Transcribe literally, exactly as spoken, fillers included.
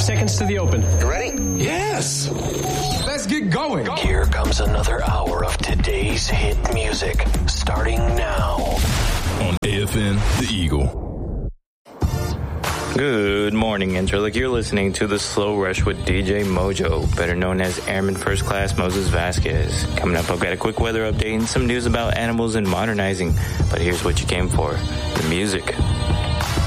seconds to the open. You ready? Yes. Let's get going. Go. Here comes another hour of today's hit music, starting now. On A F N, The Eagle. Good morning, Interlick. You're listening to The Slow Rush with D J Mojo, better known as Airman First Class Moses Vasquez. Coming up, I've got a quick weather update and some news about animals and modernizing. But here's what you came for, the music.